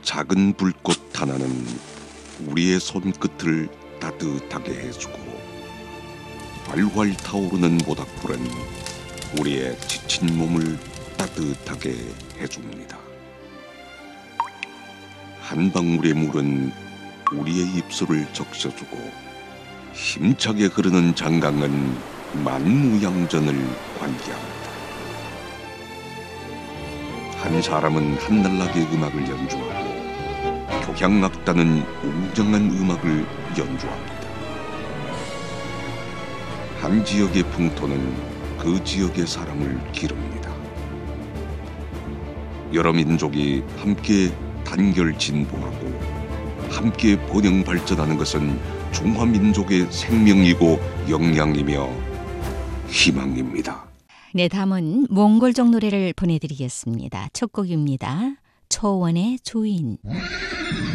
작은 불꽃 하나는 우리의 손끝을 따뜻하게 해주고, 활활 타오르는 모닥불은 우리의 지친 몸을 따뜻하게 해줍니다. 한 방울의 물은 우리의 입술을 적셔주고, 힘차게 흐르는 장강은 만무양전을 환기합니다. 한 사람은 한날나게 음악을 연주하고, 교향악단은 웅장한 음악을 연주합니다. 한 지역의 풍토는 그 지역의 사람을 기릅니다. 여러 민족이 함께 단결 진보하고 함께 번영 발전하는 것은 중화민족의 생명이고 역량이며 희망입니다. 네, 다음은 몽골족 노래를 보내드리겠습니다. 첫 곡입니다. 초원의 주인.